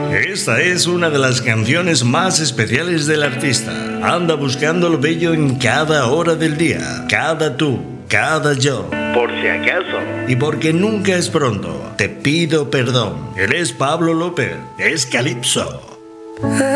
Esta es una de las canciones más especiales del artista. Anda buscando lo bello en cada hora del día, cada tú, cada yo. Por si acaso. Y porque nunca es pronto, te pido perdón. Él es Pablo López, es Calipso.